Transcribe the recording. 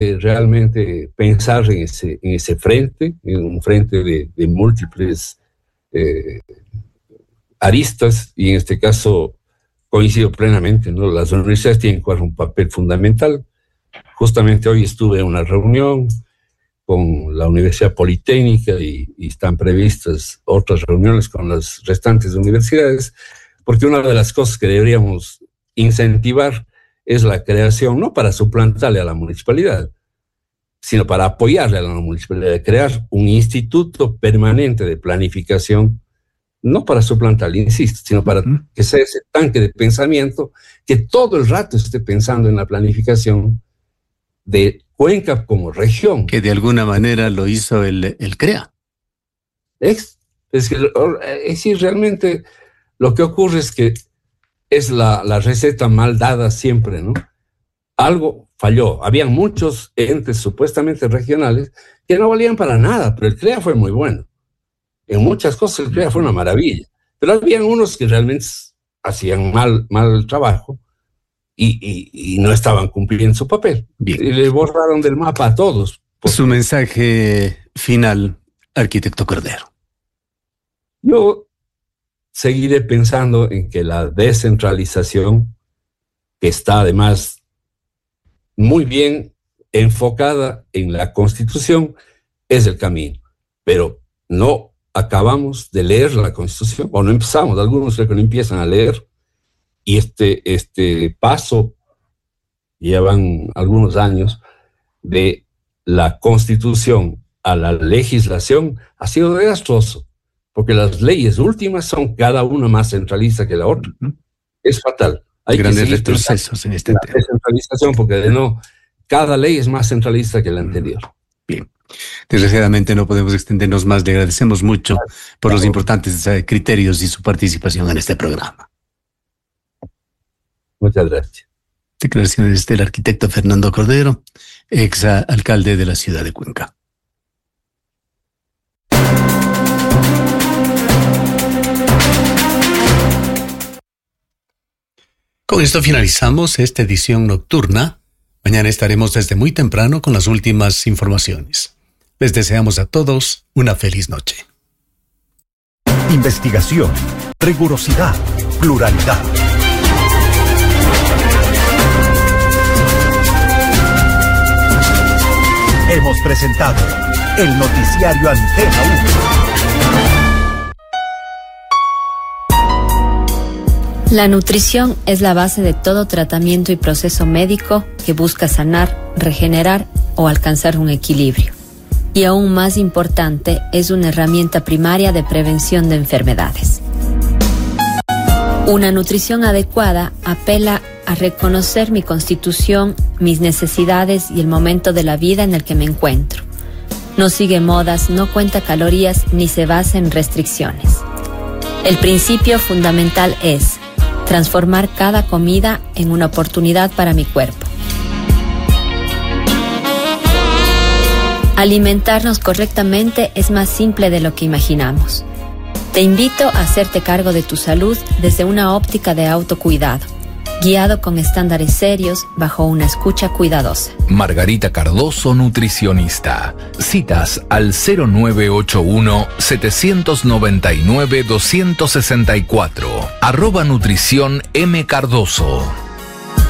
realmente pensar en ese frente, en un frente de múltiples aristas, y en este caso coincido plenamente, ¿no? Las universidades tienen que jugar un papel fundamental. Justamente hoy estuve en una reunión con la Universidad Politécnica y están previstas otras reuniones con las restantes universidades, porque una de las cosas que deberíamos incentivar es la creación, no para suplantarle a la municipalidad, sino para apoyarle a la municipalidad, de crear un instituto permanente de planificación, no para suplantarle, insisto, sino para que sea ese tanque de pensamiento que todo el rato esté pensando en la planificación de Cuenca como región. Que de alguna manera lo hizo el CREA. Es decir, realmente lo que ocurre es que es la receta mal dada siempre, ¿no? Algo falló. Habían muchos entes supuestamente regionales que no valían para nada, pero el CREA fue muy bueno. En muchas cosas el CREA fue una maravilla, pero habían unos que realmente hacían mal el trabajo y no estaban cumpliendo su papel. Bien. Y le borraron del mapa a todos. Su mensaje final, arquitecto Cordero. Yo seguiré pensando en que la descentralización, que está además muy bien enfocada en la Constitución, es el camino. Pero no acabamos de leer la Constitución, o no empezamos, algunos creo que no empiezan a leer, y este paso, llevan algunos años, de la Constitución a la legislación ha sido desastroso, porque las leyes últimas son cada una más centralista que la otra. Es fatal. Hay grandes retrocesos en este tema. Descentralización, porque de no, cada ley es más centralista que la anterior. Bien. Desgraciadamente no podemos extendernos más. Le agradecemos mucho por los importantes criterios y su participación en este programa. Muchas gracias. Declaraciones del arquitecto Fernando Cordero, ex alcalde de la ciudad de Cuenca. Con esto finalizamos esta edición nocturna. Mañana estaremos desde muy temprano con las últimas informaciones. Les deseamos a todos una feliz noche. Investigación, rigurosidad, pluralidad. Hemos presentado el noticiario Antena 1. La nutrición es la base de todo tratamiento y proceso médico que busca sanar, regenerar o alcanzar un equilibrio. Y aún más importante, es una herramienta primaria de prevención de enfermedades. Una nutrición adecuada apela a reconocer mi constitución, mis necesidades y el momento de la vida en el que me encuentro. No sigue modas, no cuenta calorías ni se basa en restricciones. El principio fundamental es transformar cada comida en una oportunidad para mi cuerpo. Alimentarnos correctamente es más simple de lo que imaginamos. Te invito a hacerte cargo de tu salud desde una óptica de autocuidado, guiado con estándares serios bajo una escucha cuidadosa. Margarita Cardoso, nutricionista. Citas al 0981-799-264. @nutrición M. Cardoso.